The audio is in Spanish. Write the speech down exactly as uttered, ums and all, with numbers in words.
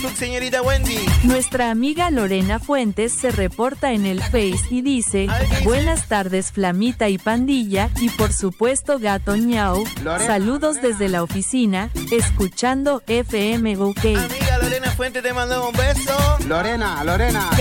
Facebook, señorita Wendy? Nuestra amiga Lorena Fuentes se reporta en el Face y dice: buenas tardes Flamita y Pandilla, y por supuesto Gato Ñau. Lorena, saludos Lorena. desde la oficina, escuchando F M OK. Amiga Lorena Fuentes, te mando un beso. Lorena, Lorena.